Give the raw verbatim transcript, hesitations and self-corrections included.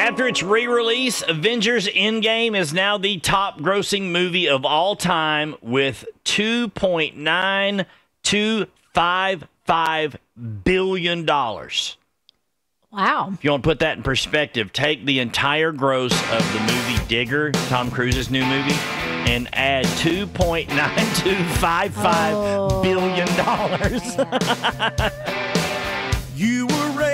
After its re-release, Avengers Endgame is now the top grossing movie of all time with two point nine two five five billion dollars. Wow. If you want to put that in perspective, take the entire gross of the movie Digger, Tom Cruise's new movie, and add two point nine two five five Oh. billion dollars. You were